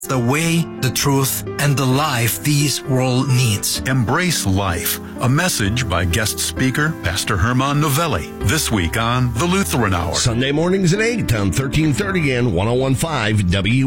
The way, the truth, and the life this world needs. Embrace Life, a message by guest speaker Pastor Herman Novelli. This week on The Lutheran Hour. Sunday mornings at 8 on 1330 and 101.5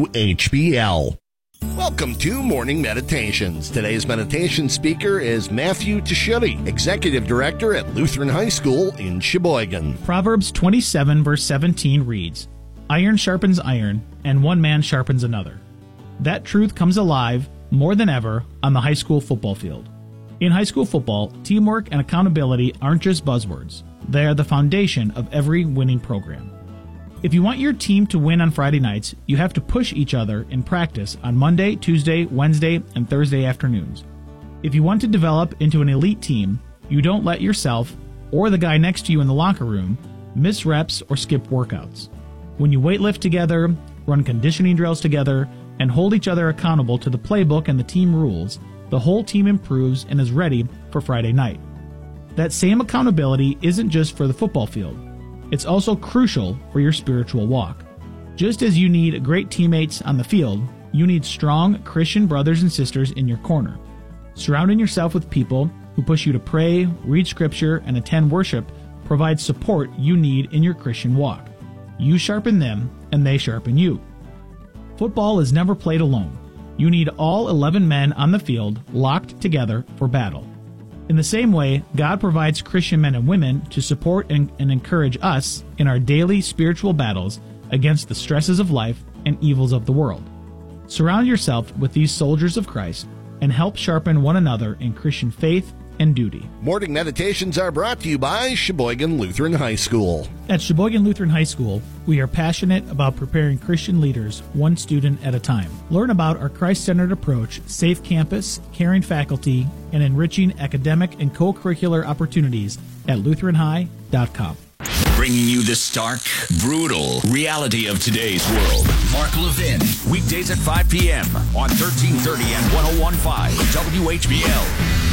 WHBL. Welcome to Morning Meditations. Today's meditation speaker is Matthew Taschutti, Executive Director at Lutheran High School in Sheboygan. Proverbs 27 verse 17 reads, "Iron sharpens iron, and one man sharpens another." That truth comes alive more than ever on the high school football field. In high school football, teamwork and accountability aren't just buzzwords. They are the foundation of every winning program. If you want your team to win on Friday nights, you have to push each other in practice on Monday, Tuesday, Wednesday, and Thursday afternoons. If you want to develop into an elite team, you don't let yourself or the guy next to you in the locker room miss reps or skip workouts. When you weightlift together, run conditioning drills together, and hold each other accountable to the playbook and the team rules, the whole team improves and is ready for Friday night. That same accountability isn't just for the football field. It's also crucial for your spiritual walk. Just as you need great teammates on the field, you need strong Christian brothers and sisters in your corner. Surrounding yourself with people who push you to pray, read scripture, and attend worship provides support you need in your Christian walk. You sharpen them, and they sharpen you. Football is never played alone. You need all 11 men on the field locked together for battle. In the same way, God provides Christian men and women to support and encourage us in our daily spiritual battles against the stresses of life and evils of the world. Surround yourself with these soldiers of Christ and help sharpen one another in Christian faith and duty. Morning Meditations are brought to you by Sheboygan Lutheran High School. At Sheboygan Lutheran High School, we are passionate about preparing Christian leaders one student at a time. Learn about our Christ-centered approach, safe campus, caring faculty, and enriching academic and co-curricular opportunities at lutheranhigh.com. Bringing you the stark, brutal reality of today's world. Mark Levin, weekdays at 5 p.m. on 1330 and 101.5 WHBL.